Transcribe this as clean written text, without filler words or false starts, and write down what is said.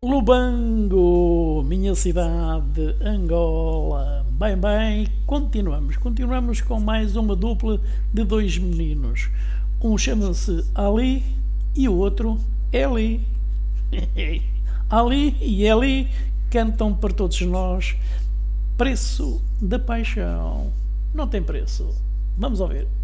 Lubango, minha cidade, Angola. Bem, continuamos com mais uma dupla de dois meninos. Um chama-se Ali e o outro Eli. Ali e Eli cantam para todos nós. Preço da paixão. Não tem preço. Vamos ouvir.